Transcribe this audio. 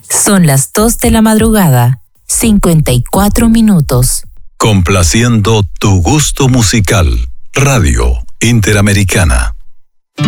Son las 2 de la madrugada, 54 minutos. Complaciendo tu gusto musical. Radio Interamericana.